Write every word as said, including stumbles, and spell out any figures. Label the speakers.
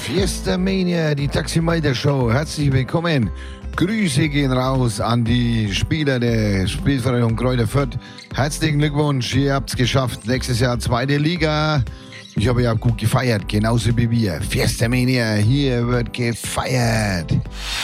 Speaker 1: Fiesta Mania, die Taximeter Show. Herzlich willkommen. Grüße gehen raus an die Spieler der Spielvereinigung Greuther Fürth. Herzlichen Glückwunsch, ihr habt's geschafft. Nächstes Jahr zweite Liga. Ich hoffe, ihr habt gut gefeiert, genauso wie wir. Fiesta Mania, hier wird gefeiert.